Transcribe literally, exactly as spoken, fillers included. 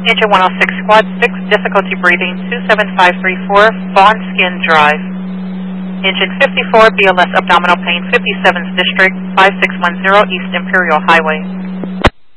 Engine one oh six Squad six, difficulty breathing two seven five three four, Fawn Skin Drive. Engine fifty-four, B L S abdominal pain, fifty-seventh District, five six one zero East Imperial Highway.